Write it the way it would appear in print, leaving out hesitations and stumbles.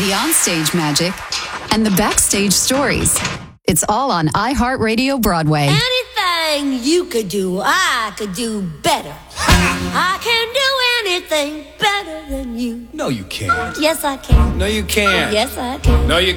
the onstage magic, and the backstage stories. It's all on iHeartRadio Broadway. Anything you could do, I could do better. I can do anything better than you. No, you can't. Yes, I can. No, you can't. Yes, I can. No, you